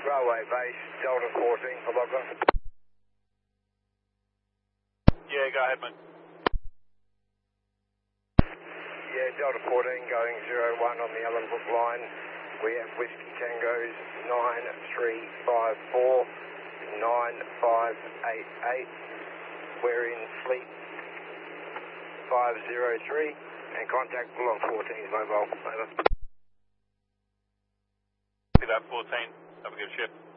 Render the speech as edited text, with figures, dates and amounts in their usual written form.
Railway Base, Delta 14 for logger. Yeah, go ahead, mate. Yeah, Delta 14 going 01 on the Allen Brook line. We have Whiskey Tango's 9354 9588. We're in Fleet 503 and contact Log 14's mobile. Over. See that 14. Have a good shift.